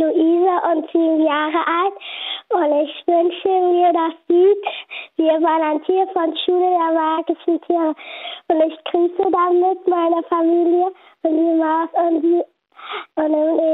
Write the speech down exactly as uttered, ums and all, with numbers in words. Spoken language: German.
Luise und sieben Jahre alt und ich wünsche mir das Lied Wir waren ein Tier von Schule der magischen Tiere und ich grüße damit meine Familie und die Maus und die und